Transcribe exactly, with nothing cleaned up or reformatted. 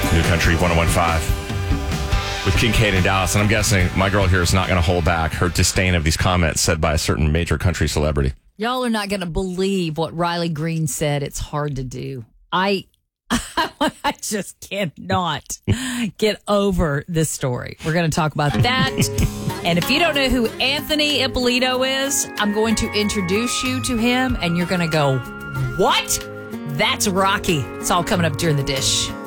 New Country one oh one point five with Kincaid and Dallas. And I'm guessing my girl here is not going to hold back her disdain of these comments said by a certain major country celebrity. Y'all are not going to believe what Riley Green said. It's hard to do. I I just cannot get over this story. We're going to talk about that. And if you don't know who Anthony Ippolito is, I'm going to introduce you to him, and you're going to go, what? That's Rocky. It's all coming up during the dish.